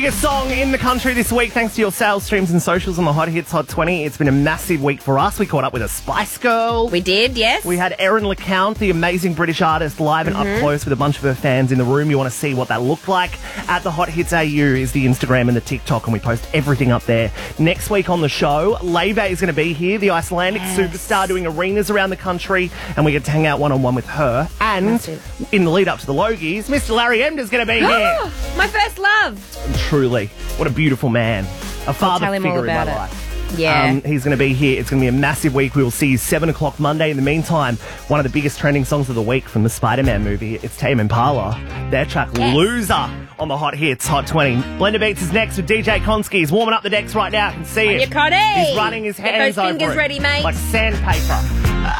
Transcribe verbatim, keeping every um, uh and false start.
Biggest song in the country this week, thanks to your sales streams and socials on the Hot Hits Hot twenty. It's been a massive week for us. We caught up with a Spice Girl. We did, yes. We had Erin LeCount, the amazing British artist, live and mm-hmm. up close with a bunch of her fans in the room. You want to see what that looked like? At the Hot Hits A U is the Instagram and the TikTok, and we post everything up there. Next week on the show, Leve is going to be here, the Icelandic yes. superstar, doing arenas around the country, and we get to hang out one-on-one with her. And massive. In the lead up to the Logies, Mister Larry Emder's going to be here. My first love. Truly. What a beautiful man. A father tell him figure all about in my it. life. Yeah. Um, he's going to be here. It's going to be a massive week. We will see you seven o'clock Monday. In the meantime, one of the biggest trending songs of the week from the Spider-Man movie, it's Tame Impala. Their track, yes. Loser, on the Hot Hits Hot twenty. Blender Beats is next with D J Konski. He's warming up the decks right now. I can see On it. your Connie. He's running his Get hands those over fingers it ready, mate. like sandpaper.